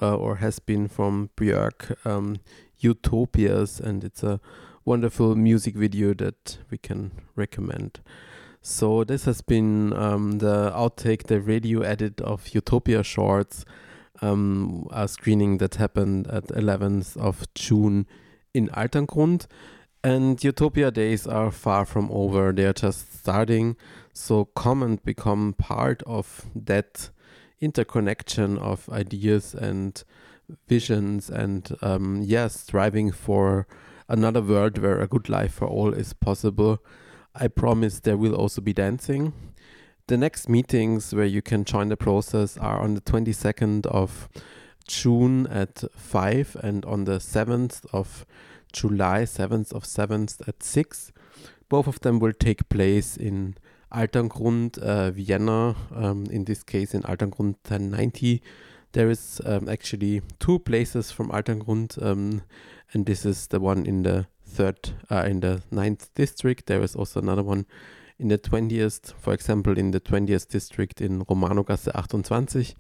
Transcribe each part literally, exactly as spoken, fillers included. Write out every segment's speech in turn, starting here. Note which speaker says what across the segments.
Speaker 1: uh, or has been from Björk, um, Utopias, and it's a wonderful music video that we can recommend. So this has been um, the outtake, the radio edit of Utopia Shorts, um, a screening that happened at eleventh of June in Alterngrund. And Utopia days are far from over. They are just starting. So come and become part of that interconnection of ideas and visions, and um, yes, striving for another world where a good life for all is possible. I promise there will also be dancing. The next meetings where you can join the process are on the twenty-second of June at five and on the seventh of July, seventh of seventh at six. Both of them will take place in Alterngrund, uh, Vienna, um, in this case in Alterngrund ten ninety. There is um, actually two places from Alterngrund, um, and this is the one in the third, uh, in the ninth district. There is also another one in the twentieth, for example, in the twentieth district in Romanogasse twenty-eight.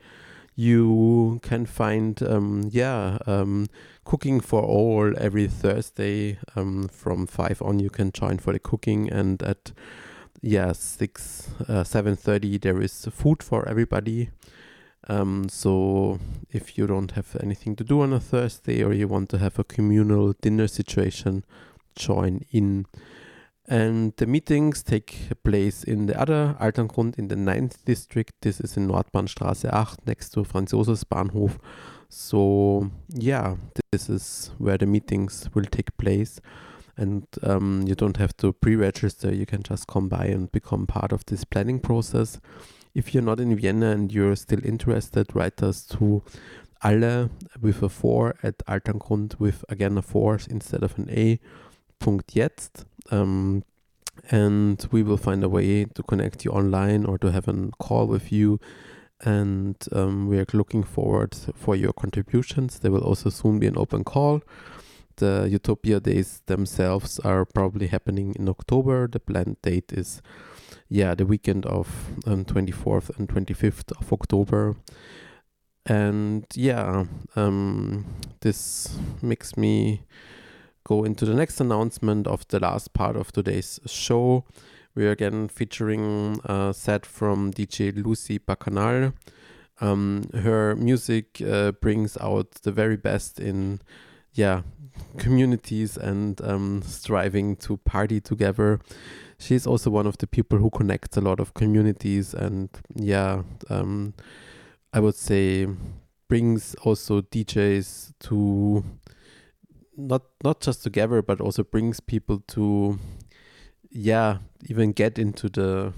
Speaker 1: You can find, um, yeah, um, cooking for all every Thursday um, from five on. You can join for the cooking, and at yeah six, uh, seven thirty there is food for everybody. Um, so if you don't have anything to do on a Thursday, or you want to have a communal dinner situation, join in. And the meetings take place in the other Alterngrund, in the ninth district. This is in Nordbahnstraße eight, next to Franz Josefs Bahnhof. So yeah, this is where the meetings will take place. And um, you don't have to pre-register. You can just come by and become part of this planning process. If you're not in Vienna and you're still interested, write us to alle with a four at Alterngrund, with again a four instead of an A. Punkt jetzt, um, and we will find a way to connect you online or to have a call with you, and um, we are looking forward for your contributions. There will also soon be an open call. The Utopia days themselves are probably happening in October. The planned date is yeah the weekend of um, twenty-fourth and twenty-fifth of October. And yeah, um, this makes me go into the next announcement of the last part of today's show. We are again featuring a set from D J Lucy Bacanal. Um, her music uh, brings out the very best in yeah communities and um, striving to party together. She's also one of the people who connects a lot of communities, and yeah, um, I would say brings also D Js to not not just together, but also brings people to yeah even get into the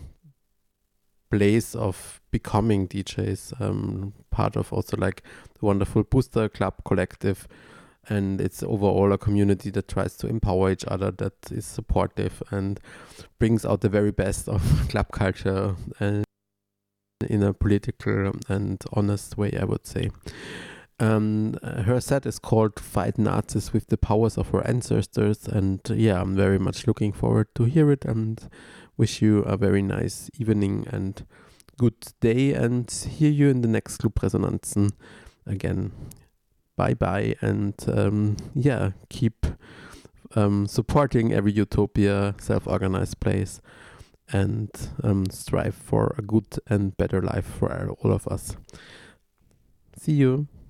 Speaker 1: place of becoming D Js. Um, part of also like the wonderful Booster Club collective, and it's overall a community that tries to empower each other, that is supportive and brings out the very best of club culture, and in a political and honest way, I would say. Um, her set is called Fight Nazis with the Powers of Our Ancestors, and yeah, I'm very much looking forward to hear it, and wish you a very nice evening and good day, and hear you in the next Club Resonanzen again. Bye bye, and um, yeah, keep um, supporting every Utopia self-organized place, and um, strive for a good and better life for all of us. See you.